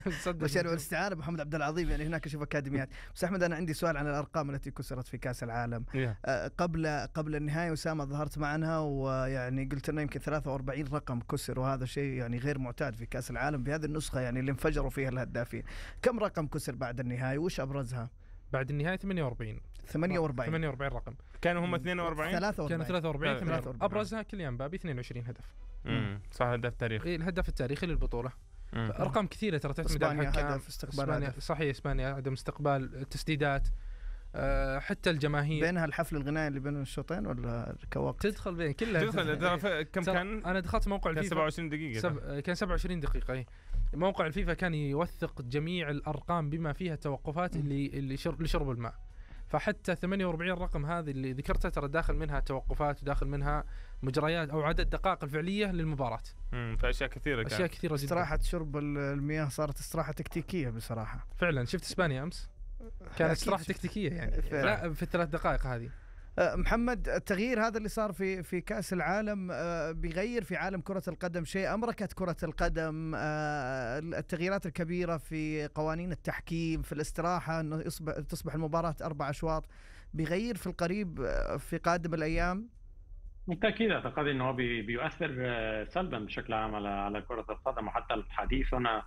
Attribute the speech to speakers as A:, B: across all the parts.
A: بشار والاستعانة محمد عبد العظيم، يعني هناك اشوف اكاديميات. بس احمد انا عندي سؤال عن الارقام التي كسرت في كاس العالم. قبل النهاية اسامة ظهرت معنا ويعني قلت لنا يمكن 43 رقم كسر، وهذا شيء يعني غير معتاد في كاس العالم بهذه النسخة يعني اللي انفجروا فيها الهدافين. كم رقم كسر بعد النهاية وش ابرزها؟
B: بعد النهاية 48 رقم.
C: كانوا هم 42
B: كانوا 43 ابرزها كيليان مبابي 22 هدف.
C: صح، هدف تاريخي.
B: الهدف التاريخي للبطولة. ارقام كثيره ترى تعتمد على الحكام. اسبانيا صحيح، اسبانيا عدم استقبال التسديدات، حتى الجماهير
A: بينها الحفل الغنائي اللي بين الشوطين ولا الكوكب
B: تدخل بين كلها.
C: كم كان؟
B: انا دخلت موقع الفيفا
C: 27 دقيقه
B: كان 27 دقيقه. موقع الفيفا كان يوثق جميع الارقام بما فيها التوقفات اللي لشرب الماء. فحتى 48 رقم هذه اللي ذكرتها ترى داخل منها توقفات وداخل منها مجريات او عدد دقائق الفعليه للمباراه.
C: فاشياء كثيره
B: اشياء كثيره جدا.
A: استراحه شرب المياه صارت استراحه تكتيكيه بصراحه.
B: فعلا شفت اسبانيا امس كانت استراحه تكتيكيه يعني لا في الثلاث دقائق هذه.
A: محمد، التغيير هذا اللي صار في كأس العالم بيغير في عالم كرة القدم شيء؟ أمركت كرة القدم التغييرات الكبيرة في قوانين التحكيم، في الاستراحة أنه تصبح المباراة 4 أشواط، بيغير في القريب في قادم الأيام؟
D: بالتأكيد أعتقد أنه هو بيؤثر سلبا بشكل عام على كرة القدم. وحتى الحديث هنا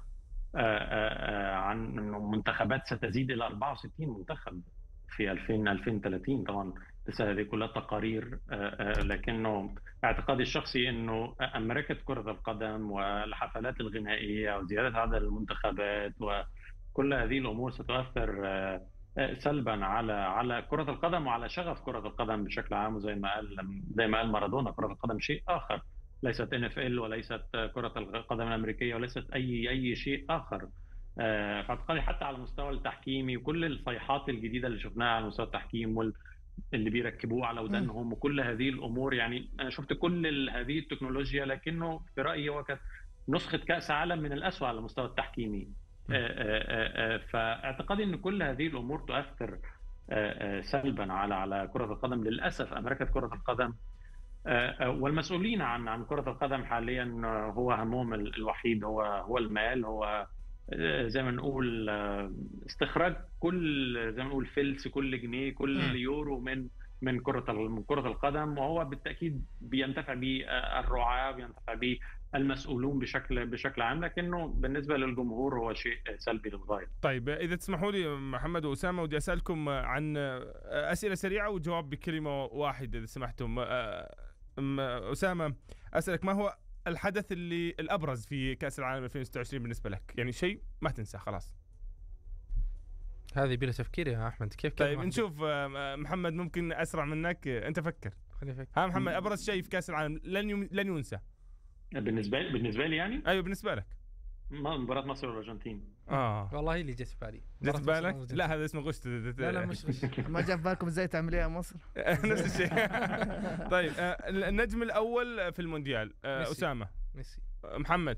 D: عن أنه منتخبات ستزيد إلى 64 منتخب في 2030. طبعا لسه هذه كلها تقارير، لكنه اعتقادي الشخصي انه امريكا كرة القدم والحفلات الغنائية وزيادة عدد المنتخبات وكل هذه الامور ستؤثر سلبا على كرة القدم وعلى شغف كرة القدم بشكل عام. وزي ما قال مارادونا، كرة القدم شيء اخر، ليست NFL وليست كرة القدم الامريكية وليست اي شيء اخر. فاعتقادي حتى على المستوى التحكيمي وكل الصيحات الجديده اللي شفناها على مستوى التحكيم اللي بيركبوه على ودانهم وكل هذه الامور، يعني انا شفت كل هذه التكنولوجيا، لكنه في رايي هو كانت نسخه كاس عالم من الأسوأ على المستوى التحكيمي. فاعتقادي ان كل هذه الامور تؤثر سلبا على كره القدم. للاسف امريكا كره القدم والمسؤولين عن كره القدم حاليا هو همهم الوحيد هو المال، هو زي ما نقول استخراج كل زي ما نقول فلس كل جنيه كل يورو من كرة القدم. وهو بالتأكيد بينتفع به الرعاة، بينتفع به المسؤولون بشكل عام، لكنه بالنسبة للجمهور هو شيء سلبي للغاية.
C: طيب إذا تسمحوا لي محمد وأسامة، ودي أسألكم عن أسئلة سريعة وجواب بكلمة واحدة إذا سمحتم. أسامة، أسألك ما هو الحدث اللي الأبرز في كأس العالم 2026 بالنسبة لك؟ يعني شيء ما تنسى خلاص.
B: هذه بلا تفكير يا أحمد. كيف
C: طيب نشوف محمد، ممكن أسرع منك، أنت فكر. ها محمد، أبرز شيء في كأس العالم لن ينسى
D: بالنسبة لي يعني؟
C: أيوة بالنسبة لك.
D: مباراة مصر والأرجنتين.
B: والله اللي جت في بالي.
C: جت في بالك؟ لا هذا اسمه غش.
B: لا مش غش.
A: ما جاء في بالكم ازاي تعمليها مصر؟
C: نفس الشيء. طيب النجم الأول في المونديال أسامة.
B: ميسي.
C: محمد.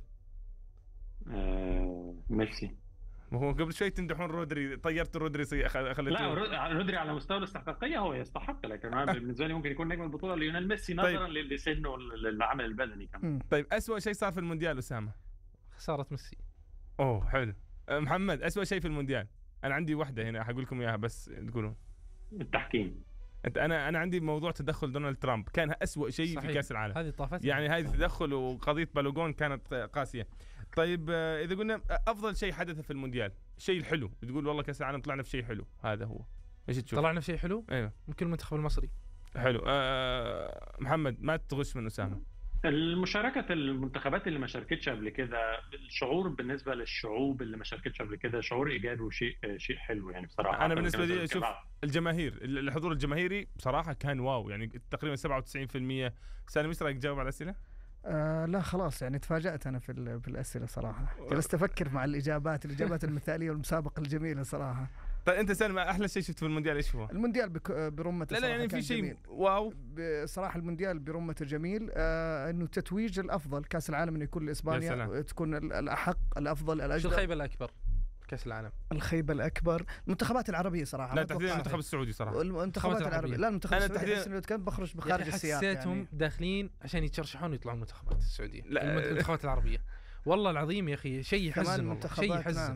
D: ميسي.
C: هو قبل شوي تمدحون رودري، طيرت رودري
D: لا رودري على مستوى الاستحقاقية هو يستحق، لكن أنا بالنسبة لي ممكن يكون نجم البطولة ليونيل ميسي نظرا لسنه للعمل البدني كمان.
C: طيب أسوأ شيء صار في المونديال أسامة؟
B: خسارة ميسي.
C: حلو. محمد، أسوأ شيء في المونديال؟ أنا عندي واحدة هنا هقول لكم إياها بس تقولون.
D: التحكيم.
C: أنا عندي موضوع تدخل دونالد ترامب، كان أسوأ شيء في كأس العالم.
B: هذه طافت
C: يعني هذه تدخل، وقضية بالوغون كانت قاسية. طيب إذا قلنا أفضل شيء حدث في المونديال، شيء الحلو تقول والله كأس العالم طلعنا في شيء حلو، هذا هو إيش تشوف؟
B: طلعنا في شيء حلو؟
C: أيوة.
B: ممكن المنتخب المصري.
C: حلو. محمد، ما تغش من أسامة.
D: المشاركة المنتخبات اللي ما شاركتش قبل كده، الشعور بالنسبة للشعوب اللي ما شاركتش قبل كده شعور إيجابي وشيء حلو يعني بصراحة.
C: أنا بالنسبة لي أشوف الجماهير، الحضور الجماهيري بصراحة كان واو، يعني تقريبا 97%. سالم، ايش رايك تجاوب على الأسئلة؟
A: لا خلاص، يعني تفاجأت أنا في الأسئلة صراحة. جلست أفكر مع الإجابات المثالية والمسابقة الجميلة صراحة.
C: طيب أنت سالم، أحلى شيء شفت في المونديال إيش هو؟
A: المونديال برمة.
C: لا يعني في شيء واو
A: بصراحة المونديال برمة جميل. إنه تتويج الأفضل كأس العالم إنه يكون لإسبانيا، تكون الأحق الأفضل الأجدر.
B: شو الخيبة الأكبر كأس العالم؟
A: الخيبة الأكبر المنتخبات العربية صراحة.
C: لا تحديدا المنتخب السعودي صراحة.
A: المنتخبات العربية. لا المنتخب السعودي كان بخرج بخارج السياق.
B: حسيتهم يعني داخلين عشان يتشرشحون ويطلعون المنتخبات السعودية. المنتخبات العربية. والله العظيم يا اخي شيء يحزن، والله شيء يحزن.